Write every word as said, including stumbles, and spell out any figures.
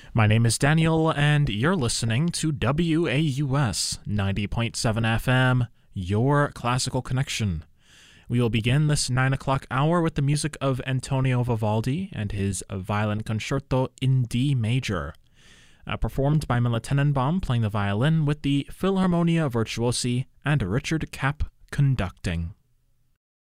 My name is Daniel, and you're listening to W A U S ninety point seven F M, your classical connection. We will begin this nine o'clock hour with the music of Antonio Vivaldi and his Violin Concerto in D major, uh, performed by Mila Tenenbaum playing the violin with the Philharmonia Virtuosi and Richard Kapp conducting.